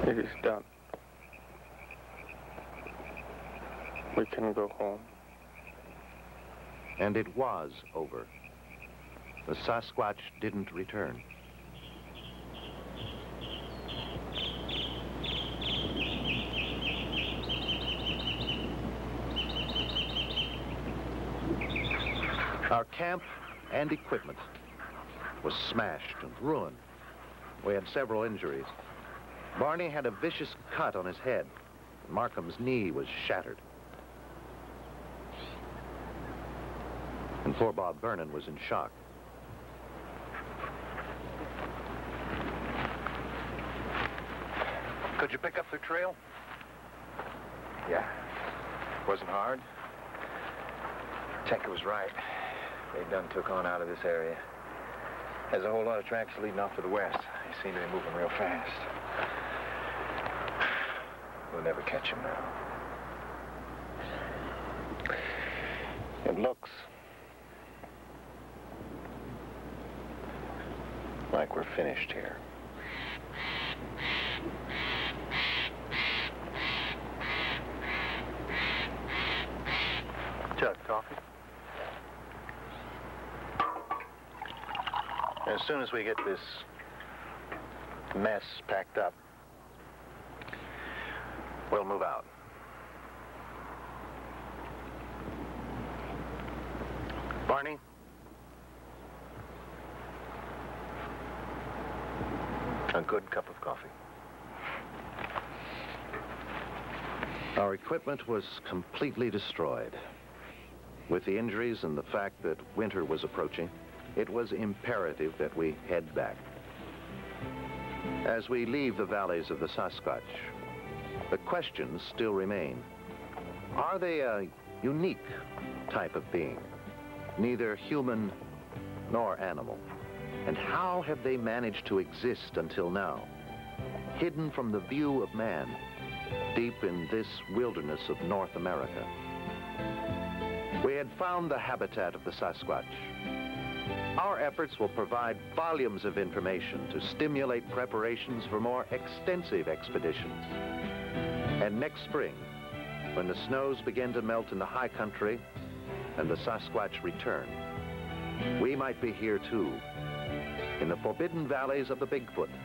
It is done. We can go home. And it was over. The Sasquatch didn't return. Our camp and equipment was smashed and ruined. We had several injuries. Barney had a vicious cut on his head. Markham's knee was shattered. And poor Bob Vernon was in shock. Could you pick up the trail? Yeah. Wasn't hard. Tinker was right. They done took on out of this area. There's a whole lot of tracks leading off to the west. They seem to be moving real fast. We'll never catch him now. It looks like we're finished here. Judd, coffee? As soon as we get this mess packed up, we'll move out. Barney? A good cup of coffee. Our equipment was completely destroyed. With the injuries and the fact that winter was approaching, it was imperative that we head back. As we leave the valleys of the Sasquatch, the questions still remain. Are they a unique type of being, neither human nor animal? And how have they managed to exist until now, hidden from the view of man, deep in this wilderness of North America? We had found the habitat of the Sasquatch. Our efforts will provide volumes of information to stimulate preparations for more extensive expeditions. And next spring, when the snows begin to melt in the high country and the Sasquatch return, we might be here too, in the forbidden valleys of the Bigfoot,